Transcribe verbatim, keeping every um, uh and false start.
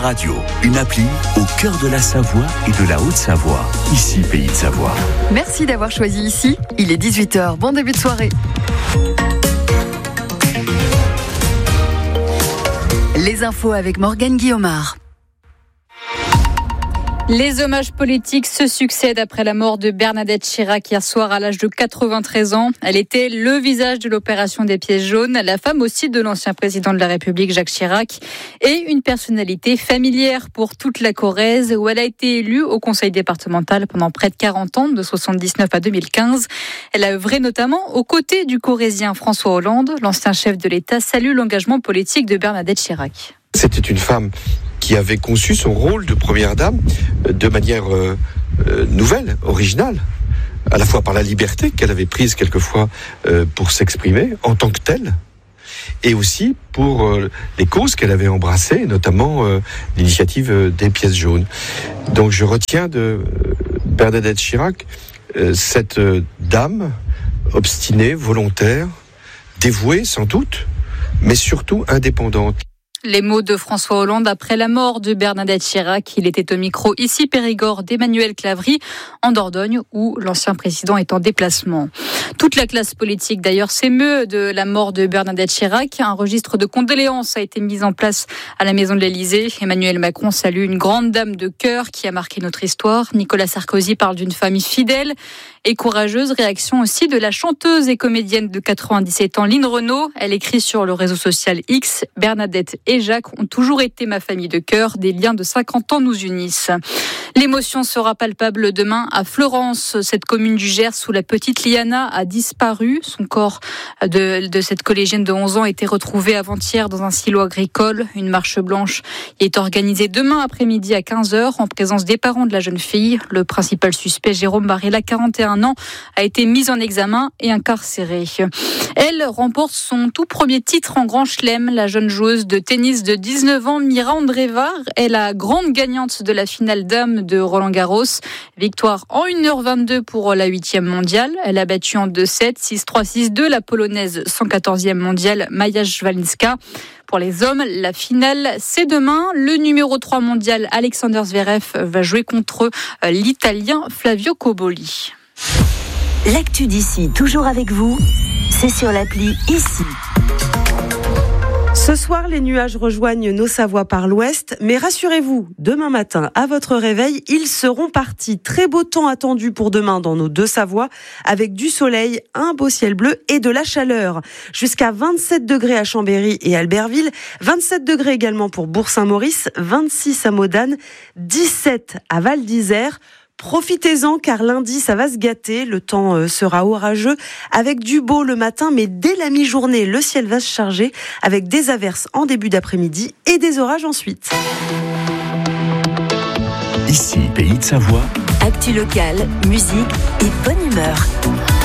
Radio, une appli au cœur de la Savoie et de la Haute-Savoie. Ici, Pays de Savoie. Merci d'avoir choisi ici. Il est dix-huit heures. Bon début de soirée. Les infos avec Morgane Guillaumard. Les hommages politiques se succèdent après la mort de Bernadette Chirac hier soir à l'âge de quatre-vingt-treize ans. Elle était le visage de l'opération des pièces jaunes, la femme aussi de l'ancien président de la République Jacques Chirac et une personnalité familière pour toute la Corrèze où elle a été élue au conseil départemental pendant près de quarante ans, de soixante-dix-neuf à deux mille quinze. Elle a œuvré notamment aux côtés du Corrézien François Hollande. L'ancien chef de l'État salue l'engagement politique de Bernadette Chirac. C'était une femme qui avait conçu son rôle de première dame de manière euh, euh, nouvelle, originale, à la fois par la liberté qu'elle avait prise quelquefois euh, pour s'exprimer en tant que telle, et aussi pour euh, les causes qu'elle avait embrassées, notamment euh, l'initiative euh, des pièces jaunes. Donc je retiens de euh, Bernadette Chirac euh, cette euh, dame obstinée, volontaire, dévouée sans doute, mais surtout indépendante. Les mots de François Hollande après la mort de Bernadette Chirac. Il était au micro ici Périgord d'Emmanuel Clavry en Dordogne où l'ancien président est en déplacement. Toute la classe politique d'ailleurs s'émeut de la mort de Bernadette Chirac. Un registre de condoléances a été mis en place à la maison de l'Élysée. Emmanuel Macron salue une grande dame de cœur qui a marqué notre histoire. Nicolas Sarkozy parle d'une famille fidèle et courageuse. Réaction aussi de la chanteuse et comédienne de quatre-vingt-dix-sept ans, Line Renaud. Elle écrit sur le réseau social X, Bernadette et Jacques ont toujours été ma famille de cœur. Des liens de cinquante ans nous unissent. L'émotion sera palpable demain à Florence. Cette commune du Gers où la petite Liana a disparu. Son corps de, de cette collégienne de onze ans a été retrouvé avant-hier dans un silo agricole. Une marche blanche est organisée demain après-midi à quinze heures en présence des parents de la jeune fille. Le principal suspect, Jérôme Barilla, quarante et un ans, a été mis en examen et incarcéré. Elle remporte son tout premier titre en Grand Chelem. La jeune joueuse de tennis de dix-neuf ans, Mira Andreeva, est la grande gagnante de la finale dames de Roland-Garros. Victoire en une heure vingt-deux pour la huitième mondiale. Elle a battu en deux sept, six trois, six deux la polonaise cent quatorzième mondiale Maja Szwalinska. Pour les hommes, la finale, c'est demain. Le numéro trois mondial Alexander Zverev va jouer contre l'Italien Flavio Cobolli. L'actu d'ici, toujours avec vous, c'est sur l'appli Ici. Ce soir, les nuages rejoignent nos Savoies par l'ouest, mais rassurez-vous, demain matin, à votre réveil, ils seront partis. Très beau temps attendu pour demain dans nos deux Savoies, avec du soleil, un beau ciel bleu et de la chaleur. Jusqu'à vingt-sept degrés à Chambéry et Albertville, vingt-sept degrés également pour Bourg-Saint-Maurice, vingt-six à Modane, dix-sept à Val d'Isère. Profitez-en car lundi ça va se gâter, le temps sera orageux avec du beau le matin mais dès la mi-journée le ciel va se charger avec des averses en début d'après-midi et des orages ensuite. Ici, Pays de Savoie. Actu locale, musique et bonne humeur.